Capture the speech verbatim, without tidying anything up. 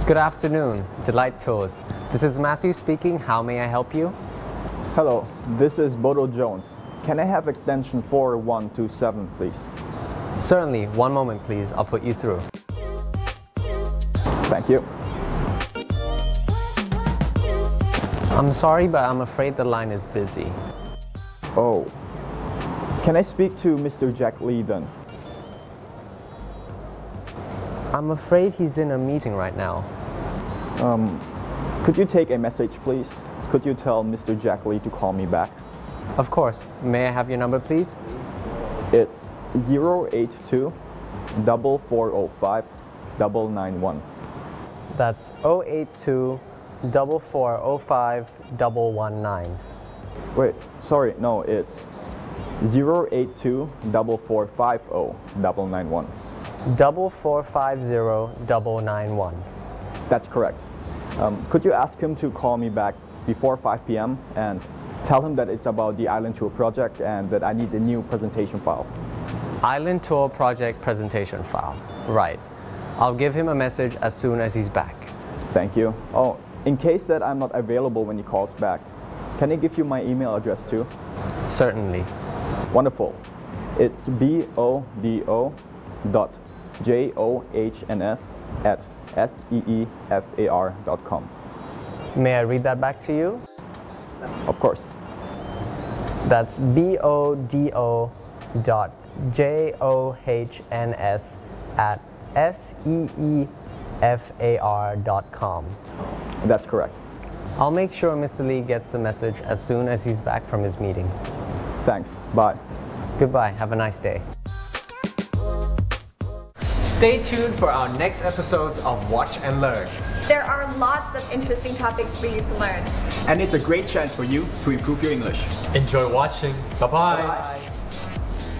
Good afternoon, Delight Tours. This is Matthew speaking. How may I help you? Hello, this is Bodo Jones. Can I have extension four one two seven, please? Certainly. One moment, please. I'll put you through. Thank you. I'm sorry, but I'm afraid the line is busy. Oh. Can I speak to Mister Jack Lee then? I'm afraid he's in a meeting right now. Um, could you take a message, please? Could you tell Mister Jack Lee to call me back? Of course. May I have your number, please? It's zero eight two, four four zero five, nine nine one. That's zero eight two, four four zero five, one one nine. Wait, sorry, no, it's zero eight two, four four five zero, nine nine one. four four five zero, nine nine one. That's correct. Um, could you ask him to call me back before five p m and tell him that it's about the Island Tour project and that I need a new presentation file? Island Tour project presentation file. Right. I'll give him a message as soon as he's back. Thank you. Oh, in case that I'm not available when he calls back, can I give you my email address too? Certainly. Wonderful. It's B O D O dot J O H N S at S E E F A R dot com. May I read that back to you? Of course. That's B O D O dot J O H N S at S E E F A R dot com. That's correct. I'll make sure Mister Lee gets the message as soon as he's back from his meeting. Thanks. Bye. Goodbye. Have a nice day. Stay tuned for our next episodes of Watch and Learn. There are lots of interesting topics for you to learn. And it's a great chance for you to improve your English. Enjoy watching. Bye-bye. Bye-bye.